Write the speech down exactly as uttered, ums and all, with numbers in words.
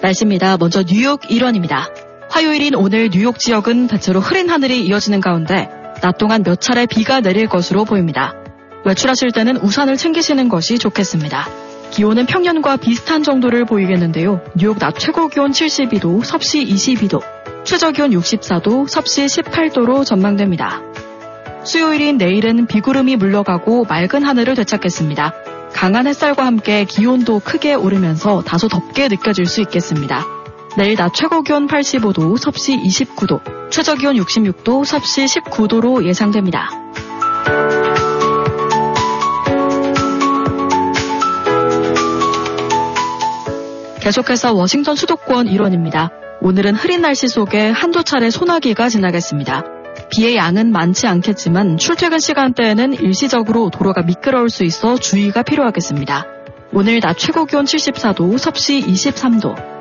날씨입니다. 먼저 뉴욕 일원입니다. 화요일인 오늘 뉴욕 지역은 대체로 흐린 하늘이 이어지는 가운데 낮 동안 몇 차례 비가 내릴 것으로 보입니다. 외출하실 때는 우산을 챙기시는 것이 좋겠습니다. 기온은 평년과 비슷한 정도를 보이겠는데요. 뉴욕 낮 최고 기온 칠십이 도, 섭씨 이십이 도, 최저 기온 육십사 도, 섭씨 십팔 도로 전망됩니다. 수요일인 내일은 비구름이 물러가고 맑은 하늘을 되찾겠습니다. 강한 햇살과 함께 기온도 크게 오르면서 다소 덥게 느껴질 수 있겠습니다. 내일 낮 최고 기온 팔십오 도, 섭씨 이십구 도, 최저 기온 육십육 도, 섭씨 십구 도로 예상됩니다. 계속해서 워싱턴 수도권 일원입니다. 오늘은 흐린 날씨 속에 한두 차례 소나기가 지나겠습니다. 비의 양은 많지 않겠지만 출퇴근 시간대에는 일시적으로 도로가 미끄러울 수 있어 주의가 필요하겠습니다. 오늘 낮 최고 기온 칠십사 도, 섭씨 이십삼 도,